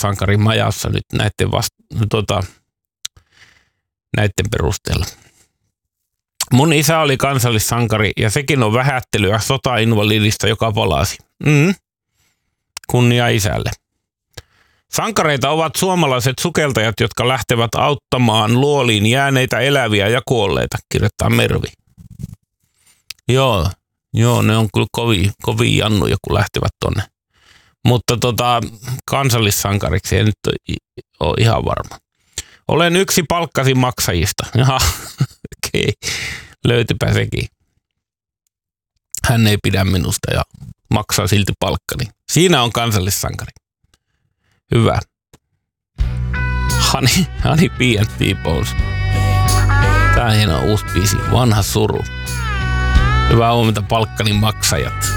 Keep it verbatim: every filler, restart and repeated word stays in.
kansallissankarin majassa nyt näiden, vasta, tota, näiden perusteella. Mun isä oli kansallissankari ja sekin on vähättelyä sotainvalidista, joka palasi. Mm. Kunnia isälle. Sankareita ovat suomalaiset sukeltajat, jotka lähtevät auttamaan luoliin jääneitä eläviä ja kuolleita, kirjoittaa Mervi. Joo, joo, ne on kyllä kovin, kovin jannuja, kun lähtevät tonne. Mutta tota, kansallissankariksi ei nyt ole ihan varma. Olen yksi palkkasi maksajista. Jaha, okei, okay. Löytypä sekin. Hän ei pidä minusta ja maksaa silti palkkani. Siinä on kansallissankari. Hyvä. Honey, Honey Bee and T-Bones. Tää on hieno uusi biisi. Vanha suru. Hyvää huomenta palkkani maksajat.